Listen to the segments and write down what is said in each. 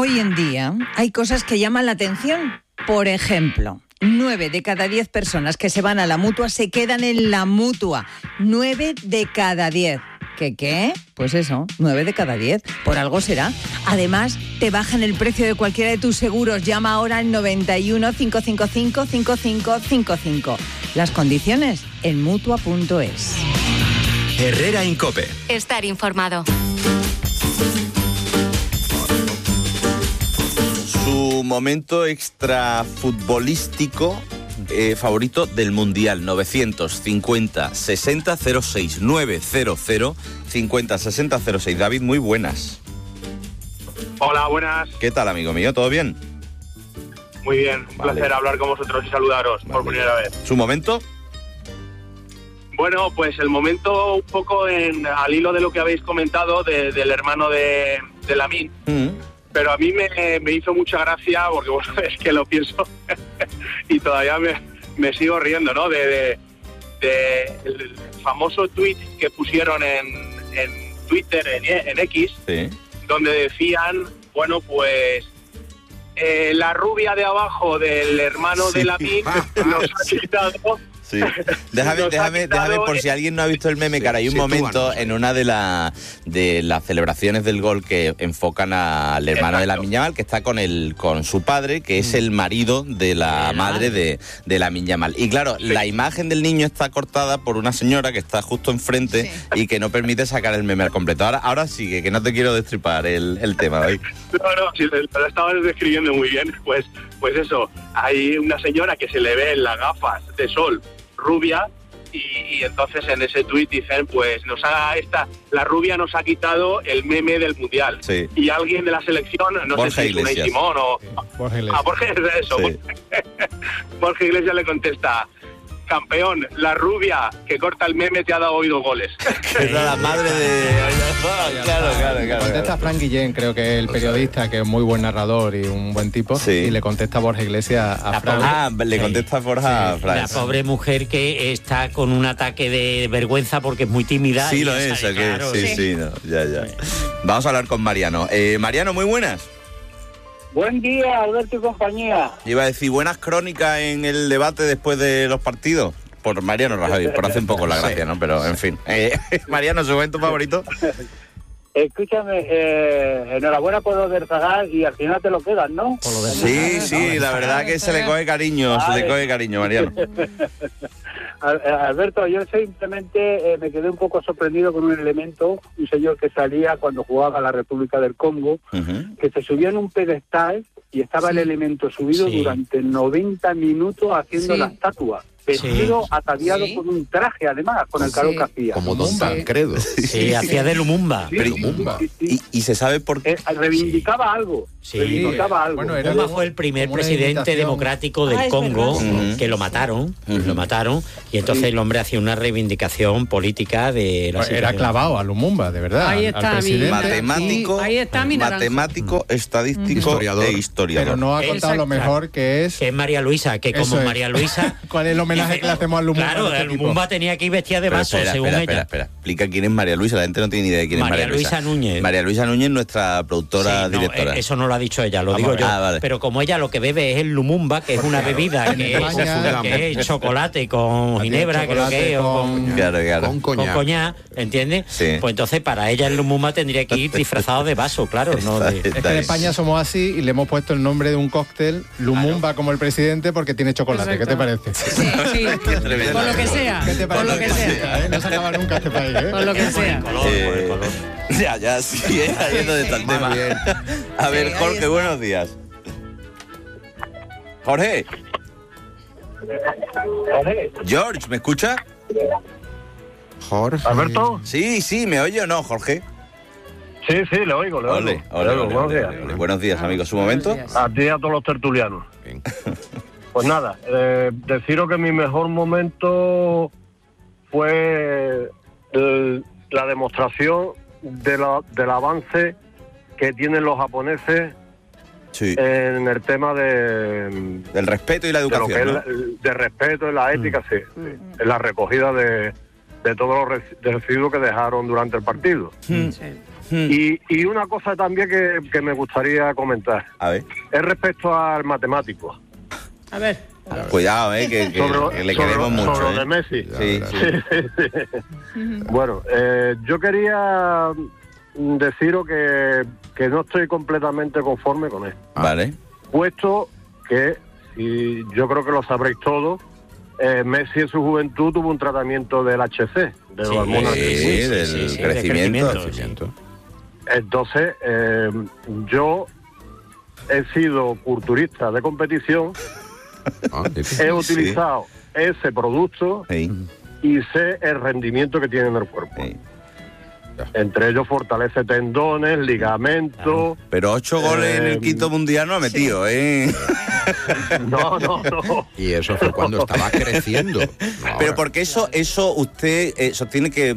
Hoy en día hay cosas que llaman la atención. Por ejemplo, 9 de cada 10 personas que se van a la Mutua se quedan en la Mutua. 9 de cada 10. ¿Qué? Pues eso, 9 de cada 10. Por algo será. Además, te bajan el precio de cualquiera de tus seguros. Llama ahora al 91 555 5555. Las condiciones en Mutua.es. Herrera Incope. Estar informado. Su momento extrafutbolístico favorito del Mundial, 950-60-06, 900-50-60-06. David, muy buenas. Hola, buenas. ¿Qué tal, amigo mío? ¿Todo bien? Muy bien, un placer hablar con vosotros y saludaros por primera vez. ¿Su momento? Bueno, pues el momento un poco al hilo de lo que habéis comentado del hermano de Lamine. Pero a mí me hizo mucha gracia, porque vos sabés que lo pienso y todavía me sigo riendo, ¿no? De el famoso tuit que pusieron en Twitter, en X, sí, donde decían, bueno, pues la rubia de abajo del hermano de Lamine nos ha quitado... Sí. Déjame por si alguien no ha visto el meme, que ahora hay un momento en una de las celebraciones del gol que enfocan al hermano de Lamine Yamal, que está con su padre, que es el marido de la madre de Lamine Yamal. Y claro, la imagen del niño está cortada por una señora que está justo enfrente y que no permite sacar el meme al completo. Ahora sigue, que no te quiero destripar el tema hoy. No, si lo estabas describiendo muy bien. Pues eso, hay una señora que se le ve en las gafas de sol rubia y entonces en ese tuit dicen, pues la rubia nos ha quitado el meme del Mundial. Sí. Y alguien de la selección, no Borja sé si es Unai Iglesias. Simón o... Borja Iglesias. Borja Iglesias, eso. Sí. Borja Iglesias le contesta: campeón, la rubia que corta el meme te ha dado oído goles. Es la madre de... Claro. Contesta Frank Guillén, creo que es el periodista, que es muy buen narrador y un buen tipo, Sí. y le contesta Borja Iglesias a Frank. Le contesta Borja a Frank. La pobre mujer que está con un ataque de vergüenza porque es muy tímida. Sí, y lo ya es, sale, claro, ya. Vamos a hablar con Mariano. Mariano, muy buenas. Buen día, Alberto y compañía. Iba a decir, buenas crónicas en el debate después de los partidos. Por Mariano Rajoy, por hacer un poco la gracia, ¿no? Pero, en fin. Mariano, ¿su momento favorito? Escúchame, enhorabuena por lo del Zagal y al final te lo quedas, ¿no? Sí, la verdad que se le coge cariño, Mariano. Alberto, yo simplemente me quedé un poco sorprendido con un elemento, un señor que salía cuando jugaba la República del Congo, que se subía en un pedestal y estaba el elemento subido durante 90 minutos haciendo la estatua. Vestido, ataviado con un traje, además, con el calor que hacía. Como Don Tancredo. Sí, hacía de Lumumba. ¿Y se sabe por qué? Reivindicaba algo. Reivindicaba algo. Bueno, Lumumba fue el primer presidente democrático del Congo, que lo mataron, y entonces el hombre hacía una reivindicación política de la situación. Era clavado a Lumumba, de verdad. Ahí está Matemático, estadístico e historiador. Pero no ha contado lo mejor que es... Que es María Luisa, que como María Luisa... ¿Cuál es el homenaje que le hacemos a Lumumba? Claro, Lumumba tenía que ir vestida de vaso, según ella. Espera. Explica quién es María Luisa. La gente no tiene ni idea de quién es María Luisa. Núñez. María Luisa Núñez, nuestra productora directora. Eso no lo ha dicho ella, lo digo yo. Vale. Pero como ella lo que bebe es el Lumumba, que es una bebida que es chocolate con ginebra, creo que es, con coñac, ¿entiendes? Sí. Pues entonces para ella el Lumumba tendría que ir disfrazado de vaso, claro. Es que en España somos así y le hemos puesto el nombre de un cóctel, Lumumba, como el presidente, porque tiene chocolate. ¿Qué te parece? Sí. Por lo que sea. ¿Qué te parece? Por lo que sea. No se acaba nunca este país, ¿eh? Por lo que sea. Por el color. Ya, sí, ahí es donde está el tema. A ver, Jorge, buenos días. Jorge. George, ¿me escucha? Jorge. ¿Alberto? Sí, ¿me oye o no, Jorge? Sí, le oigo. Ole. Buenos días, amigos. ¿Su momento? A ti y a todos los tertulianos. Bien. Pues nada, deciros que mi mejor momento fue la demostración del avance que tienen los japoneses en el tema del respeto y la educación, de respeto y la ética, en la recogida de todos los residuos que dejaron durante el partido. Y una cosa también que me gustaría comentar. A ver. Es respecto al matemático. A ver. Cuidado, que le queremos mucho. Sobre lo de Messi. Sí. Bueno, yo quería deciros que no estoy completamente conforme con él. Vale. Puesto que, y yo creo que lo sabréis todos, Messi en su juventud tuvo un tratamiento del HC, de hormonas del crecimiento. Entonces, yo he sido culturista de competición, he utilizado ese producto y sé el rendimiento que tiene en el cuerpo. Entre ellos fortalece tendones, ligamentos. Pero 8 goles en el quinto mundial no ha metido, No. Y eso fue cuando estaba creciendo. Pero porque eso usted sostiene que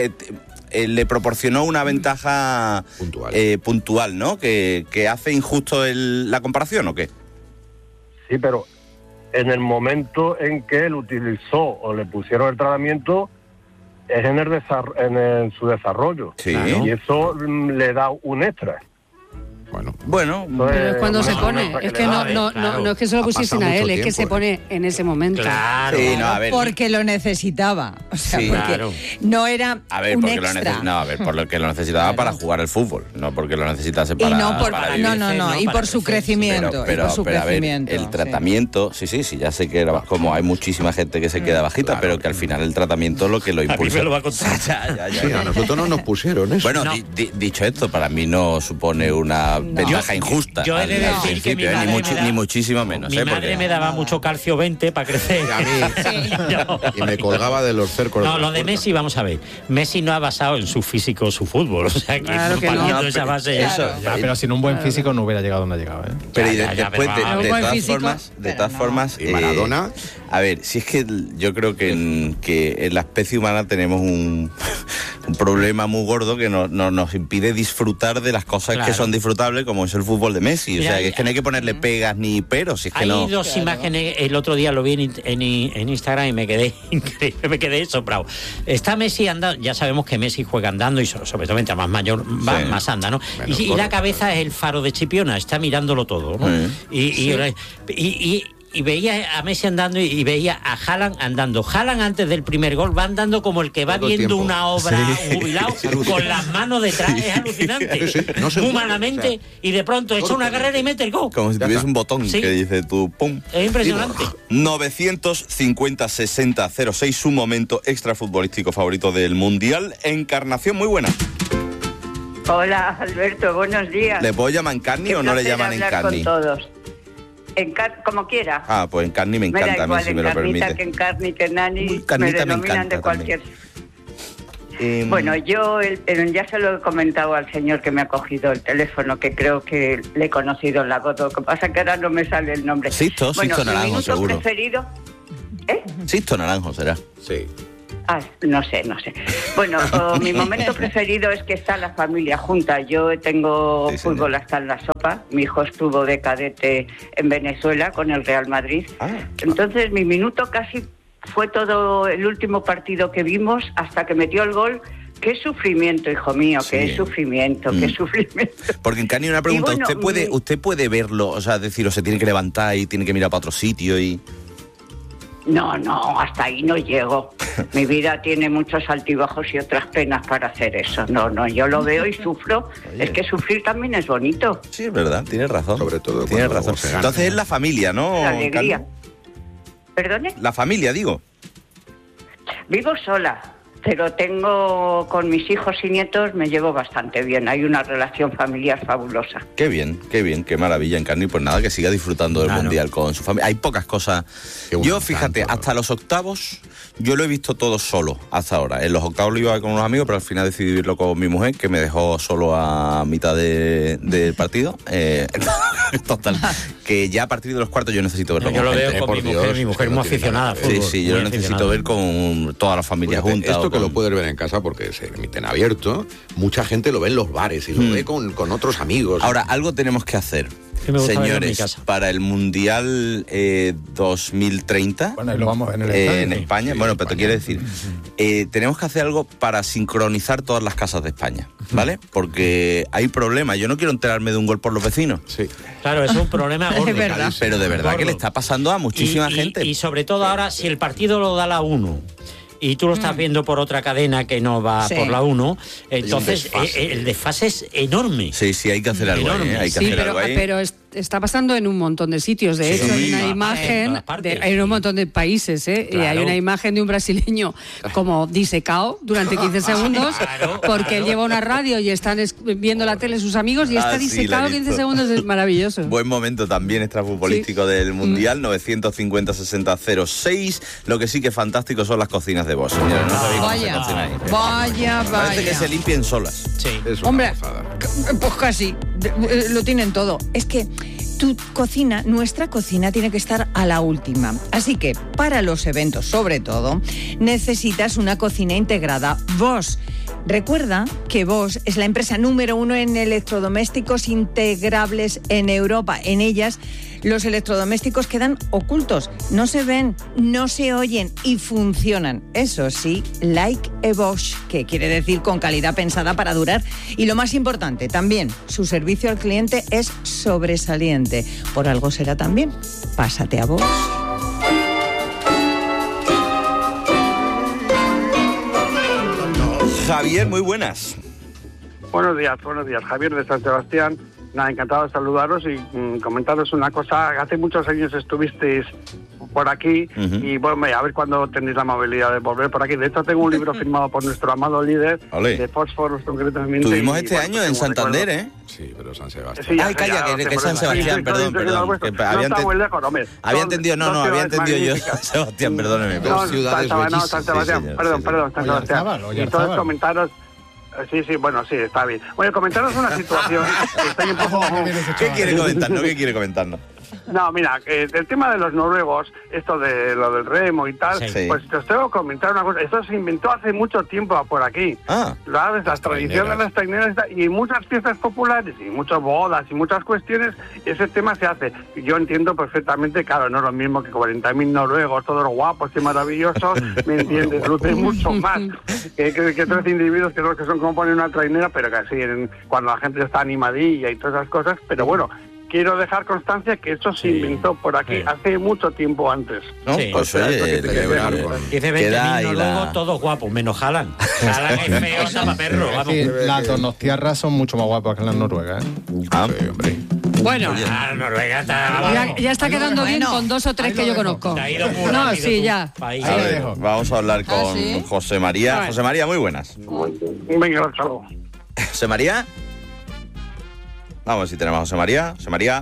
le proporcionó una ventaja puntual, ¿no? Que hace injusto la comparación, ¿o qué? Sí, pero en el momento en que él utilizó o le pusieron el tratamiento es en su desarrollo. Sí. Y eso le da un extra. Bueno, pero es cuando se pone, es que no es que se lo pusiesen a él, es que se pone en ese momento. Claro. Sí, no, a ver. Porque lo necesitaba. O sea, porque no era un extra. Por lo que lo necesitaba para jugar al fútbol, no porque lo necesitase para... Y por su crecimiento. Pero a ver, el tratamiento, sí, ya sé que era como hay muchísima gente que se queda bajita, pero que al final el tratamiento lo que lo impulsa. A mí me lo va a contar. Sí, a nosotros no nos pusieron eso. Bueno, dicho esto, para mí no supone una ventaja injusta. Yo he de decir que mi madre ni muchísimo menos. Mi madre me daba mucho calcio 20 para crecer. A mí. Y me colgaba de los cercos. No, lo de Messi, vamos a ver. Messi no ha basado en su físico su fútbol. O sea, que partiendo esa base... Pero sin un buen físico no hubiera llegado donde ha llegado, Pero después, de todas formas... ¿Y Maradona? A ver, si es que yo creo que en la especie humana tenemos un problema muy gordo que nos impide disfrutar de las cosas que son disfrutables, como es el fútbol de Messi. Mira, o sea, que es que no hay que ponerle pegas ni peros. Si es que hay dos imágenes, el otro día lo vi en Instagram y me quedé sobrado. Está Messi andando, ya sabemos que Messi juega andando y sobre todo mientras más mayor más anda, ¿no? Y la cabeza es el faro de Chipiona, está mirándolo todo, ¿no? Y veía a Messi andando y veía a Haaland andando. Haaland antes del primer gol va andando como el que va viendo una obra jubilado con las manos detrás. Es alucinante. Muy malamente y de pronto echa una carrera y mete el gol. Como si tuviese un botón que dice tú, ¡pum! Es impresionante. 950-60-06, su momento extrafutbolístico favorito del Mundial. Encarnación, muy buena. Hola, Alberto, buenos días. ¿Le puedo llamar Encarni o no le llaman Encarni? Con todos. Como quiera. Ah, pues Encarni me encanta, da igual, a mí si me lo permite. Que Encarni, que Nani, me denominan de cualquier... Bueno, yo ya se lo he comentado al señor que me ha cogido el teléfono, que creo que le he conocido en la voz. Lo que pasa es que ahora no me sale el nombre. Sisto Naranjo, seguro. Preferido... Sisto Naranjo será. Sí. No sé. Bueno, mi momento preferido es que está la familia junta. Yo tengo fútbol hasta en la sopa. Mi hijo estuvo de cadete en Venezuela con el Real Madrid. Entonces mi minuto casi fue todo el último partido que vimos hasta que metió el gol. Qué sufrimiento, hijo mío, qué sufrimiento. Porque en Cani una pregunta, bueno, ¿usted puede verlo? O sea, decir, o se tiene que levantar y tiene que mirar para otro sitio y... No, hasta ahí no llego. Mi vida tiene muchos altibajos y otras penas para hacer eso. No, yo lo veo y sufro. Oye. Es que sufrir también es bonito. Sí, es verdad, tienes razón. Sobre todo tienes razón. Entonces es la familia, ¿no? La alegría. ¿Perdone? La familia, digo. Vivo sola, pero tengo con mis hijos y nietos, me llevo bastante bien. Hay una relación familiar fabulosa. Qué bien, qué maravilla, Encarni. Pues nada, que siga disfrutando del Mundial con su familia. Hay pocas cosas. Yo, fíjate, hasta los octavos, yo lo he visto todo solo hasta ahora. En los octavos lo iba con unos amigos, pero al final decidí verlo con mi mujer, que me dejó solo a mitad del partido. Total, que ya a partir de los cuartos yo necesito verlo. Yo lo veo con mi mujer muy aficionada. Sí, yo lo necesito ver con toda la familia junta. Esto que lo puedes ver en casa porque se emite en abierto, mucha gente lo ve en los bares y lo ve con otros amigos. Ahora, algo tenemos que hacer. Señores, para el Mundial 2030, bueno, lo vamos en el estadio, en España, bueno, pero te quiero decir, tenemos que hacer algo para sincronizar todas las casas de España, ¿vale? Porque hay problemas. Yo no quiero enterarme de un gol por los vecinos. Sí. Claro, es un problema gordo. Es verdad. Pero de verdad que le está pasando a muchísima gente. Y sobre todo ahora, si el partido lo da la 1 y tú lo estás viendo por otra cadena que no va por la 1, entonces el desfase es enorme. Sí, hay que hacer algo ahí, hay que hacer algo ahí. Pero está pasando en un montón de sitios. De hecho, hay una imagen, hay un montón de países, y hay una imagen de un brasileño como disecado durante 15 segundos, porque él lleva una radio y están viendo la tele sus amigos y está disecado 15 segundos, es maravilloso. Buen momento también extrafutbolístico del Mundial, 950-60-06. Lo que sí que es fantástico son las cocinas de Bosch, señores. No sabéis cómo se cocina ahí. Vaya. Parece que se limpien solas. Sí. Hombre, pues casi. Lo tienen todo. Es que nuestra cocina tiene que estar a la última. Así que, para los eventos, sobre todo, necesitas una cocina integrada Bosch. Recuerda que Bosch es la empresa número 1 en electrodomésticos integrables en Europa. En ellas, los electrodomésticos quedan ocultos, no se ven, no se oyen y funcionan. Eso sí, like a Bosch, que quiere decir con calidad pensada para durar. Y lo más importante, también, su servicio al cliente es sobresaliente. Por algo será también. Pásate a Bosch. Javier, muy buenas. Buenos días. Javier de San Sebastián. Nada, encantado de saludaros y comentaros una cosa. Hace muchos años estuvisteis por aquí y bueno, a ver cuándo tenéis la amabilidad de volver por aquí. De hecho, tengo un libro firmado por nuestro amado líder de fósforos, concretamente. Tuvimos este año en Santander, ¿eh? Sí, pero San Sebastián. Sí, ay, calla, que es San Sebastián, perdón. Había entendido yo San Sebastián, perdóneme. San Sebastián, perdón, San Sebastián. Y entonces comentaros... Sí, bueno, sí, está bien. Bueno, comentaros una situación. Estoy un poco... ¿Qué quiere comentarnos? No, mira, el tema de los noruegos, esto de lo del remo y tal, pues os tengo que comentar una cosa. Esto se inventó hace mucho tiempo por aquí. ¿Sabes? Las tradiciones de las traineras y muchas fiestas populares y muchas bodas y muchas cuestiones, ese tema se hace. Yo entiendo perfectamente, claro, no es lo mismo que 40.000 noruegos, todos guapos y maravillosos, ¿me entiendes? Lucen mucho más que 13 individuos que son como ponen una trainera, pero que así, cuando la gente está animadilla y todas esas cosas, pero bueno... Quiero dejar constancia que eso se inventó por aquí hace mucho tiempo antes. ¿No? Sí. Pues oye, dice 20.000 noruegos, todos guapos, menos Haaland. Haaland es feo, tapa perro. Vamos. Sí, las donostiarras son mucho más guapas que las noruegas, ¿eh? Sí, hombre. Bueno, Noruega ya está quedando bien con 2 o 3 que yo conozco. No, sí, ya. A ver, vamos a hablar con José María. José María, muy buenas. Venga, chao. José María. Vamos a ver si tenemos a José María. José María,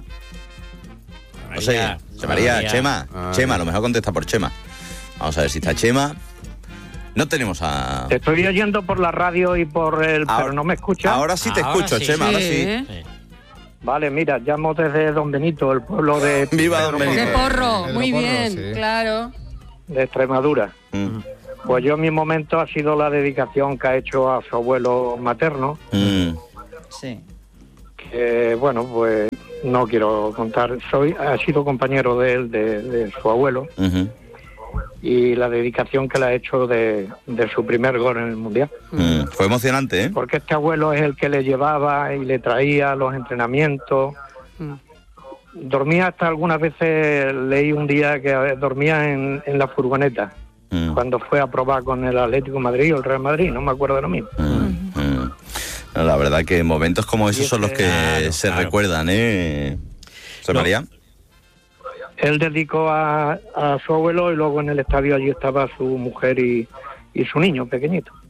Chema. Chema, a lo mejor contesta por Chema. Vamos a ver si está Chema. No tenemos a... Te estoy oyendo por la radio y por el... pero no me escuchas. Ahora sí te escucho, Chema, ahora sí. Vale, mira, llamo desde Don Benito, el pueblo de... ¡Viva Don Benito! De Porro, muy bien, claro. De Extremadura. Pues yo, en mi momento, ha sido la dedicación que ha hecho a su abuelo materno. Sí. Bueno, pues no quiero contar. Ha sido compañero de él, de su abuelo, y la dedicación que le ha hecho de su primer gol en el Mundial. Fue emocionante, ¿eh? Porque este abuelo es el que le llevaba y le traía los entrenamientos. Dormía hasta algunas veces, leí un día que dormía en la furgoneta, cuando fue a probar con el Atlético de Madrid o el Real Madrid, no me acuerdo de lo mismo. La verdad que momentos como esos son los que se recuerdan, ¿eh? ¿José María? Él dedicó a su abuelo y luego en el estadio allí estaba su mujer y su niño pequeñito.